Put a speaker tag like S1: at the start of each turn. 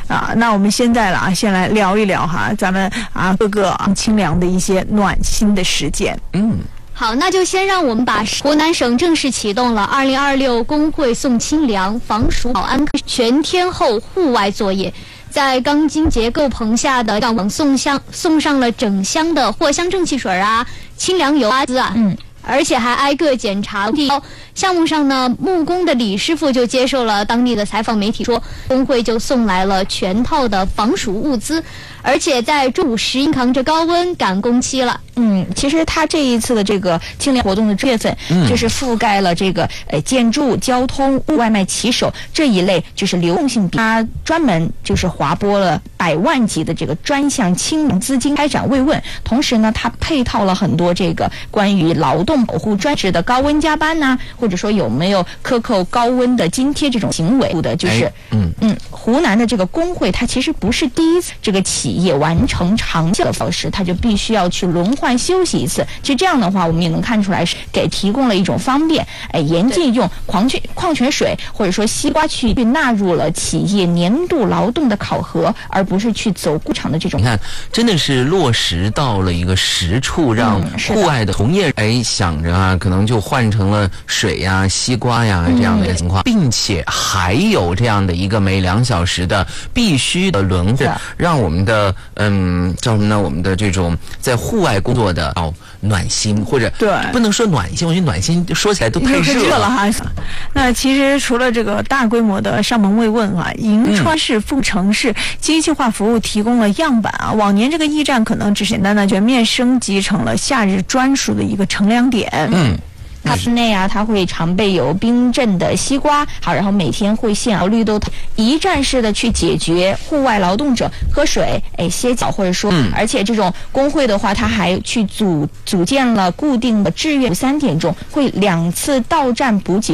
S1: 那我们现在先来聊一聊咱们各个清凉的一些暖心的实践。
S2: 好，那就先让我们把湖南省正式启动了2026工会送清凉防暑保安全天候户外作业，在钢筋结构棚下的让网送上了整箱的藿香正气水清凉油而且还挨个检查。项目上呢，木工的李师傅就接受了当地的采访媒体说，工会就送来了全套的防暑物资，而且在中午10时扛着高温赶工期了。
S3: 其实他这一次的这个清凉活动的月份，就是覆盖了这个建筑、交通、外卖骑手这一类就是流动性比，他专门就是划拨了100万级的这个专项清凉资金开展慰问，同时呢，他配套了很多这个关于劳动保护专职的高温加班或者说有没有克扣高温的津贴这种行为的，就是湖南的这个工会，它其实不是第一次这个企业完成长期的方式，它就必须要去轮换休息一次。其实这样的话，我们也能看出来是给提供了一种方便，严禁用矿泉水或者说西瓜去纳入了企业年度劳动的考核，而不是去走过场的这种。
S4: 你看，真的是落实到了一个实处，让户外的从业想着可能就换成了水西瓜这样的一个情况，并且还有这样的一个每2小时的必须的轮换，让我们的叫什么呢？我们的这种在户外工作的暖心，或者不能说暖心，我觉得暖心说起来都太热了
S1: 那其实除了这个大规模的上门慰问银川市凤城市机器化服务提供了样板往年这个驿站可能只是简单的全面升级成了夏日专属的一个乘凉点。
S3: 它室内它会常备有冰镇的西瓜，然后每天会现绿豆汤，一站式的去解决户外劳动者喝水、歇脚，或者说，而且这种工会的话，它还去组建了固定的志愿，3点钟会2次到站补给。